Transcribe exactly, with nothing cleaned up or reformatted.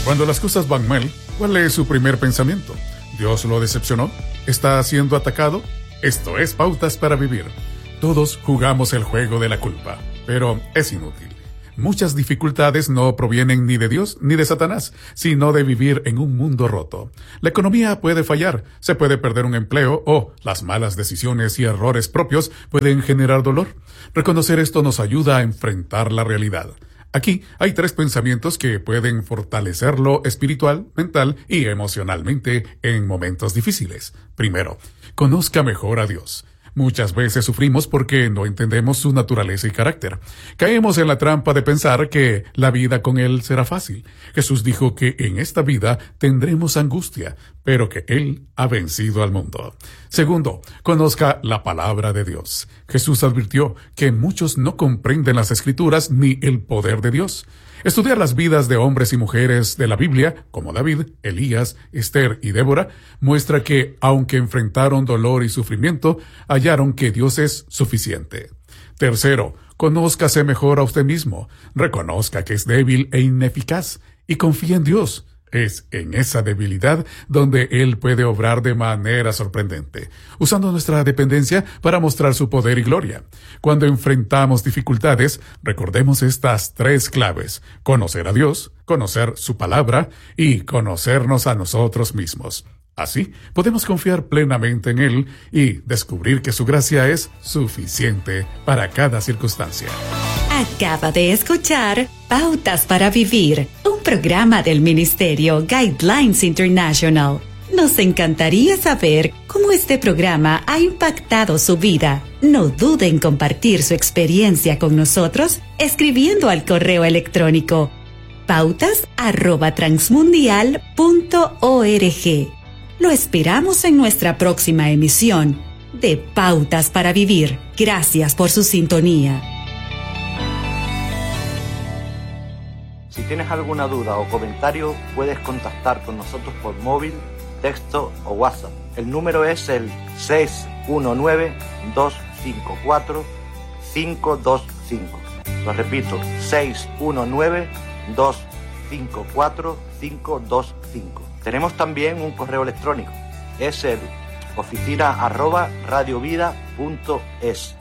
Cuando las cosas van mal, ¿cuál es su primer pensamiento? ¿Dios lo decepcionó? ¿Está siendo atacado? Esto es Pautas para Vivir. Todos jugamos el juego de la culpa, pero es inútil. Muchas dificultades no provienen ni de Dios ni de Satanás, sino de vivir en un mundo roto. La economía puede fallar, se puede perder un empleo o las malas decisiones y errores propios pueden generar dolor. Reconocer esto nos ayuda a enfrentar la realidad. Aquí hay tres pensamientos que pueden fortalecerlo espiritual, mental y emocionalmente en momentos difíciles. Primero, conozca mejor a Dios. Muchas veces sufrimos porque no entendemos su naturaleza y carácter. Caemos en la trampa de pensar que la vida con Él será fácil. Jesús dijo que en esta vida tendremos angustia, pero que Él ha vencido al mundo. Segundo, conozca la palabra de Dios. Jesús advirtió que muchos no comprenden las Escrituras ni el poder de Dios. Estudiar las vidas de hombres y mujeres de la Biblia, como David, Elías, Esther y Débora, muestra que, aunque enfrentaron dolor y sufrimiento, hallaron que Dios es suficiente. Tercero, conózcase mejor a usted mismo, reconozca que es débil e ineficaz, y confíe en Dios. Es en esa debilidad donde Él puede obrar de manera sorprendente, usando nuestra dependencia para mostrar su poder y gloria. Cuando enfrentamos dificultades, recordemos estas tres claves: conocer a Dios, conocer su palabra y conocernos a nosotros mismos. Así, podemos confiar plenamente en Él y descubrir que su gracia es suficiente para cada circunstancia. Acaba de escuchar Pautas para Vivir, un programa del Ministerio Guidelines International. Nos encantaría saber cómo este programa ha impactado su vida. No dude en compartir su experiencia con nosotros escribiendo al correo electrónico pautas arroba transmundial punto org. Lo esperamos en nuestra próxima emisión de Pautas para Vivir. Gracias por su sintonía. Si tienes alguna duda o comentario, puedes contactar con nosotros por móvil, texto o WhatsApp. El número es el seis uno nueve, dos cinco cuatro, cinco dos cinco. Lo repito, seis uno nueve, dos cinco cuatro, cinco dos cinco. Tenemos también un correo electrónico. Es el oficina arroba radiovida punto es.